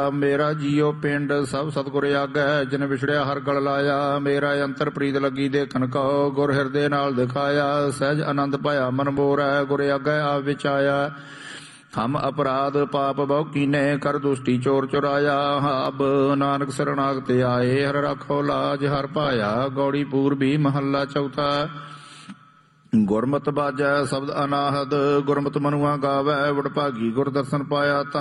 ਮੇਰਾ ਜੀਉ ਪਿੰਡ ਸਭ ਸਤਿਗੁਰ ਆਗੈ, ਜਿਨ ਵਿਛੜਿਆ ਹਰ ਗਲ ਲਾਇਆ। ਮੇਰਾ ਅੰਤਰ ਪ੍ਰੀਤ ਲੱਗੀ ਦੇਖਣ ਕਉ, ਗੁਰ ਹਿਰਦੇ ਨਾਲ ਦਿਖਾਇਆ। ਸਹਿਜ ਆਨੰਦ ਪਾਇਆ ਮਨ ਮੋਰੈ, ਗੁਰ ਆਗੈ ਆਪ ਵਿੱਚ ਆਇਆ। ਹਮ ਅਪਰਾਧ ਪਾਪ ਬਹੁ ਕੀਨੇ, ਕਰ ਦੁਸ਼ਟੀ ਚੋਰ ਚੁਰਾਇਆ। ਅਬ ਨਾਨਕ ਸਰਣਾਗਤ ਆਏ, ਹਰ ਰਾਖੋ ਲਾਜ ਹਰ ਪਾਇਆ। ਗੌੜੀ ਪੂਰਬੀ ਮਹੱਲਾ ਚੌਥਾ। ਗੁਰਮਤਿ ਬਾਜੈ ਸ਼ਬਦ ਅਨਾਹਦ, ਗੁਰਮਤਿ ਮਨੁਆ ਗਾਵੈ। ਵਡਭਾਗੀ ਗੁਰ ਦਰਸ਼ਨ ਪਾਇਆ।